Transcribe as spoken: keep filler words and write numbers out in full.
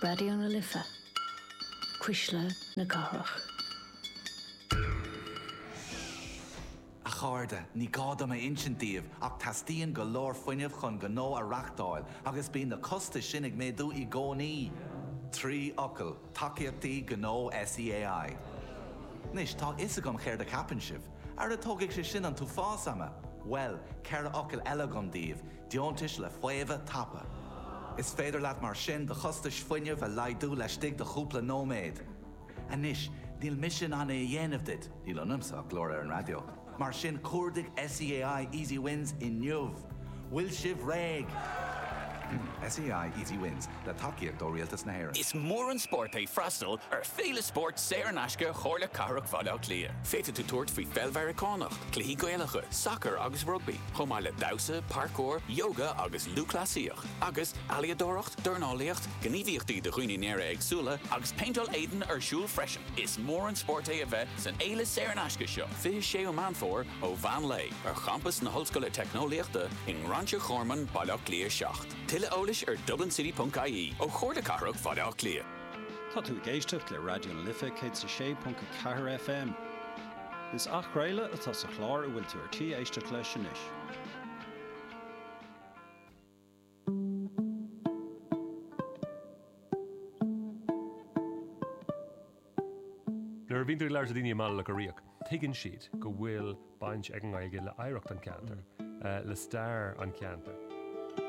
Radio na Lifa. Quisla na Garach. A cháda, ní gáda me insintíomh ach tastíon go leor foiineamh chun go nó a reachtáil agus bíon na costa sinnig méadú i gcónaí. Trí ocail, takeíochtaí go nó S E A I. Nis tá is agam chéir de capan sibh, ar a tógadh sé sin an tú fásama. Well, ceir ocail eile gom díomh, diontais le fuamh tapa. Is féidir leat mar sin de chostais foiineamh a laidú le stig de chúpla nóméid. A nis, díl mission an é dhéanamh dit, díl an imsa glór ar an radio. Mar sin cuardig S E A I Easy Wins in Nuv. Will Shiv Reg. S E A I Easy Wins, le takeíocht ó rialtas na hÉireann. Is mór an sport é freastal ar féle sport séar an aisce chomhairle carach fáileach lia. Féite tú tuairt faoi feilmhearacánach, cluichí gaeilge, soccer agus rugby, chomáile dawsa, parkour, yoga agus lúclasíoch, agus aliadóracht, dornálaíocht, gníomhaíochtaí de chuoine néire agsúla, agus paintol éidean ar siúl freisin. Is mór an sport é a bheith san éile séar an aisce seo. Fiche sé ó manfór ó Van Lay, ar campus na hoscoile technoliaachta in Rancho Chorman, bailach lia seacht. Tille ólis ar dublin city dot I E ó chóir de carach fáileach lia. Tá tú géisteach le Radio na Lifa cé sé punt ceathair F M. Is ach réile atá sa chlár a bhfuil tú ar tí éisteach leis sin is. Nuair bhíonn tú leir a daoine mála le go riach, tuigeann siad go bhfuil baint ag an aige le éireacht an ceantar, le stair an ceantar.